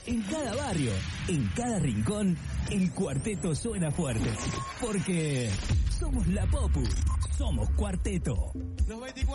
En cada barrio, en cada rincón, el cuarteto suena fuerte. Porque somos la Popu, somos Cuarteto. Los 24